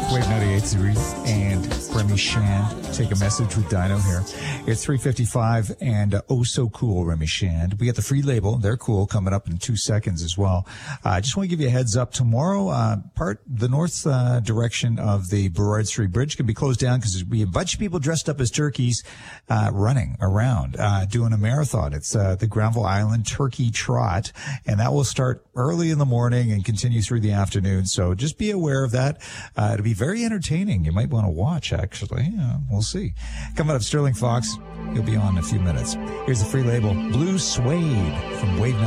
Wave 98.3 and Remy Shand. Take a message with Dino here. It's 3:55 and oh so cool, Remy Shand. We got the free label. They're cool coming up in 2 seconds as well. I just want to give you a heads up. Tomorrow, the north direction of the Burrard Street Bridge can be closed down because we have a bunch of people dressed up as turkeys running around doing a marathon. It's the Granville Island Turkey Trot, and that will start early in the morning and continue through the afternoon. So just be aware of that. It'll be very entertaining. You might want to watch, actually. We'll see. Coming up, Sterling Fox. He'll be on in a few minutes. Here's the free label, Blue Suede from Wave